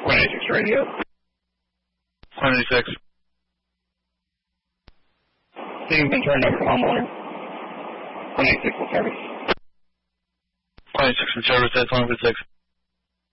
186 radio. 186. You've been turned over to homeowner. 186 in service. 186 in service, that's 186.